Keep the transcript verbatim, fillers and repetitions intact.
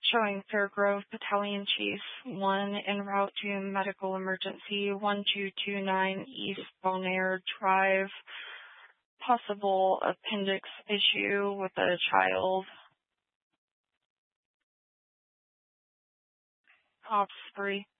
showing Fairgrove Battalion Chief, one en route to medical emergency, one two two nine East Bonaire Drive, possible appendix issue with a child. Ops three.